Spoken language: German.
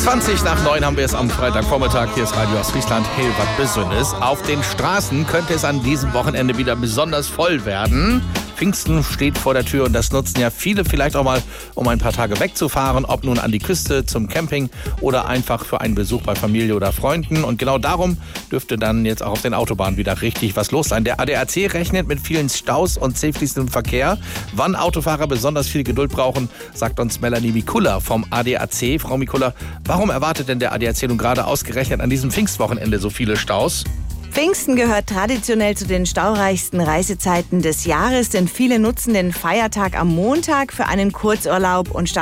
20 nach 9 haben wir es am Freitagvormittag. Hier ist Radio Ostfriesland. Hey, was Besonderes. Auf den Straßen könnte es an diesem Wochenende wieder besonders voll werden. Pfingsten steht vor der Tür und das nutzen ja viele vielleicht auch mal, um ein paar Tage wegzufahren. Ob nun an die Küste, zum Camping oder einfach für einen Besuch bei Familie oder Freunden. Und genau darum dürfte dann jetzt auch auf den Autobahnen wieder richtig was los sein. Der ADAC rechnet mit vielen Staus und zähfließendem Verkehr. Wann Autofahrer besonders viel Geduld brauchen, sagt uns Melanie Mikula vom ADAC. Frau Mikula, warum erwartet denn der ADAC nun gerade ausgerechnet an diesem Pfingstwochenende so viele Staus? Pfingsten gehört traditionell zu den staureichsten Reisezeiten des Jahres, denn viele nutzen den Feiertag am Montag für einen Kurzurlaub und